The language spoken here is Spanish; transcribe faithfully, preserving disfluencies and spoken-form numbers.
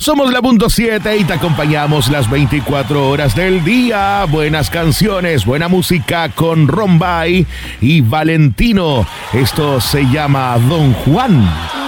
Somos la punto siete y te acompañamos las veinticuatro horas del día. Buenas canciones, buena música con Rombay y Valentino. Esto se llama Don Juan.